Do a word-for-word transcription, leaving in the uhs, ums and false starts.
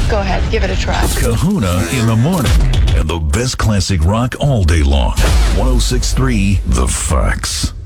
Go ahead, give it a try. Kahuna in the morning. And the best classic rock all day long. one oh six point three The Fox.